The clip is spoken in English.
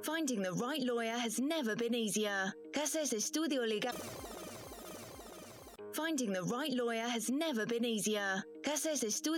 Finding the right lawyer has never been easier. Cases Estudio Legal. Finding the right lawyer has never been easier. Cases Estudio